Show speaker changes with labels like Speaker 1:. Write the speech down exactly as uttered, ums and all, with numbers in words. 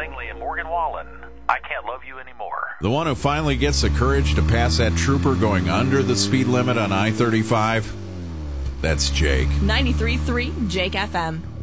Speaker 1: Langley and Morgan Wallen. I Can't Love You Anymore.
Speaker 2: The one who finally gets the courage to pass that trooper going under the speed limit on I thirty-five, that's Jake.
Speaker 3: ninety-three point three Jake F M.